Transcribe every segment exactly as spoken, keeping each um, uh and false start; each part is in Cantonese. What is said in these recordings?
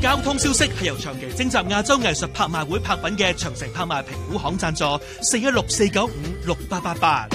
交通消息係由長期徵集亞洲藝術拍賣會拍品嘅長城拍賣評估行贊助，四一六四九五六八八八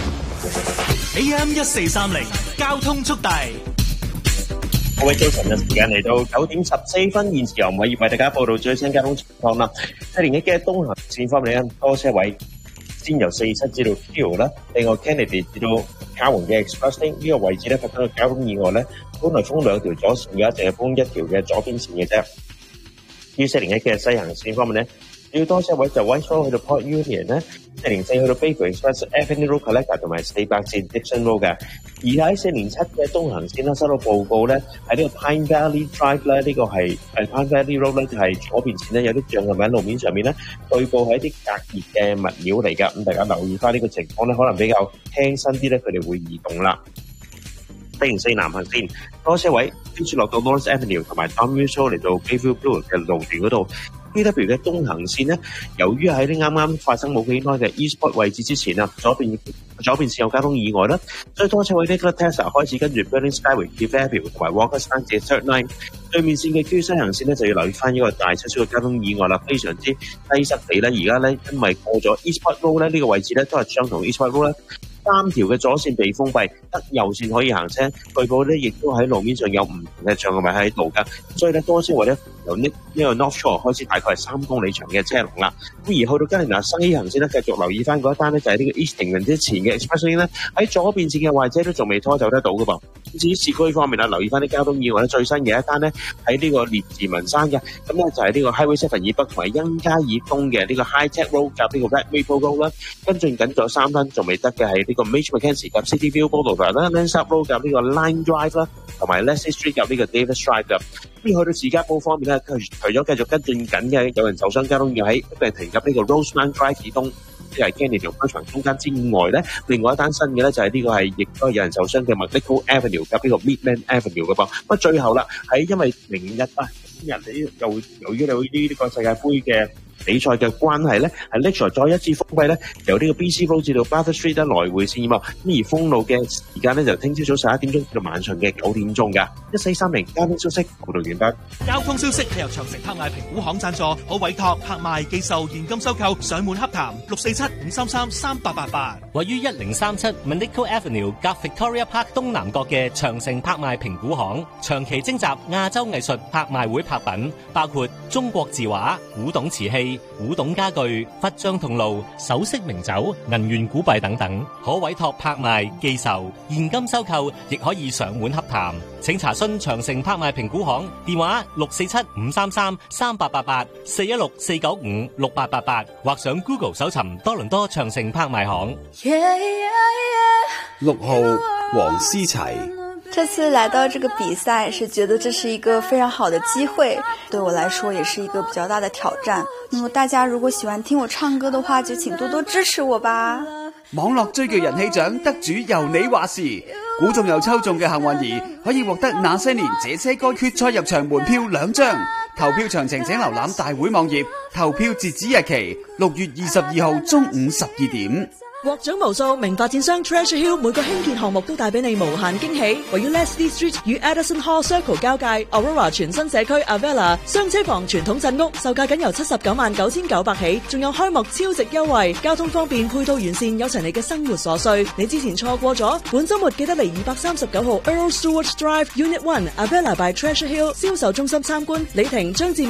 A M 一四三零交通速遞。 各位早晨嘅時間嚟到九點十四分，現時由偉業為大家報道最新交通情況啦。喺連日嘅東行線方面咧，多車位先由四七至到 Q 啦，另外 Kennedy 至到嘉榮嘅 Express Lane 呢個位置咧發生咗交通意外咧，本來封兩條左線嘅，淨係封一條嘅左邊線嘅啫。於四零一嘅西行線方面咧，要多車位就 White Road 去到 Port Union 咧，四零四去到 Bayview Express Avenue Road Collector 同埋四百線 Dixon Road 嘅。而喺四零七嘅東行線咧，收到報告咧，喺呢個 Pine Valley Drive 咧，呢個係誒 Pine Valley Road 咧，就係左邊線咧有啲障礙喺路面上面咧，據報係一啲隔熱嘅物料嚟㗎，咁大家留意翻呢個情況咧，可能比較輕身啲咧，佢哋會移動啦。四零四南行線多車位，跟住落到 Lawrence Avenue 同埋 Downview Road 嚟到 Bayview Blue 嘅路段嗰度。P W 嘅東行線咧，由於喺啲啱啱發生冇幾耐嘅 Eastport 位置之前啊，左邊左邊線有交通意外啦，所以多車位 Nikola Tesla 開始跟住 Burning Skyway、Fifth Avenue 同埋 Walker's Line 嘅 Third Line 對面線嘅 Q 西行線咧，就要留意翻呢個大少少嘅交通意外啦，非常之擠塞地咧。而家咧因為過咗 Eastport Road 咧，呢個位置咧都係相同 Eastport Road 咧。三條嘅左線被封閉，得右線可以行車。據報咧，亦都喺路面上有唔同嘅障礙物喺度㗎，所以咧多車位咧由呢呢個 North Shore 開始，大概係三公里長嘅車龍啦。咁而去到吉連拿西行線咧，繼續留意翻嗰一單咧，就係呢個 Eastington 之前嘅 Express Lane 咧，喺左邊線嘅壞車都仲未拖走得到㗎噃。至於市區方面啦，留意翻啲交通意外咧，最新嘅一單咧喺呢個列治文山嘅，咁咧就係呢個 Highway Seven 以北同埋欣街以東嘅呢個 High Tech Road 夾呢個 Red Maple Road 啦，跟進緊咗三單仲未得嘅係呢個 Mitch McKenzie 夾 City View Boulevard 啦 Lansdowne Road 夾呢個 Line Drive 啦，同埋 Leslie Street 夾呢個 Davis Drive 嘅。咁去到時間報方面咧，除咗繼續跟進緊嘅有人受傷交通意外喺被停入呢個 Roseland Drive 以東，即係 Kennedy 同商場中間之外咧，另外一單新嘅咧就係呢個係亦都係有人受傷嘅 McNichol Avenue 夾呢個 Midland Avenue 嘅噃。咁最後啦，喺因為明日啊，今日你又由於有呢個世界盃嘅比賽嘅關係咧，係 Lakeshore 再一次封閉咧，由呢個 B C Road 至到 Bathurst Street 咧來回線喎。咁而封路嘅時間咧就聽朝早十一點鐘至到晚上嘅九點鐘㗎。一四三零交通消息報道完畢。 交通消息係由長城拍賣評估行贊助，可委託拍賣、寄售、現金收購、上門洽談六四七五三三三八八八。 位於一零三七 Manico Avenue 夾 Victoria Park 東南角嘅長城拍賣評估行，長期徵集亞洲藝術拍賣會拍品，包括中國字畫、古董瓷器、古董家具、佛像銅爐、首飾名酒、銀元古幣等等，可委託拍賣、寄售、現金收購，亦可以上門洽談。請查詢長城拍賣評估行電話六四七五三三三八八八四一六四九五六八八八，或上 Google 搜尋多倫多長城拍賣行。 六號黃思齊。 這次來到這個比賽，是覺得這是一個非常好的機會，對我來說也是一個比較大的挑戰。那麼大家如果喜歡聽我唱歌的話，就請多多支持我吧。 網絡追劇人氣獎得主由你話事，估中又抽中嘅幸運兒可以獲得那些年這些歌決賽入場門票兩張。投票詳情請瀏覽大會網頁，投票截止日期六月二十二號中午十二點。 獲獎無數，名發展商 Treasure Hill 每個興建項目都帶俾你無限驚喜。位於 Leslie Street 與 Addison Hall Circle 交界 Aurora 全新社區 Avella 雙車房傳統鎮屋，售價僅由七十九萬九千九百起，仲有開幕超值優惠，交通方便，配套完善，有齊你嘅生活所需。你之前錯過咗，本週末記得嚟二百三十九號 Earl Stewart Drive Unit One Avella by Treasure Hill 銷售中心參觀。李婷、張志